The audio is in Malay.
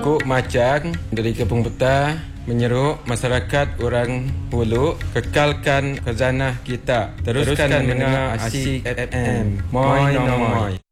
Aku Macang dari Kampung Betah menyuruh masyarakat orang Hulu kekalkan khazanah kita. Teruskan mendengar Asyik FM. Moi no moi.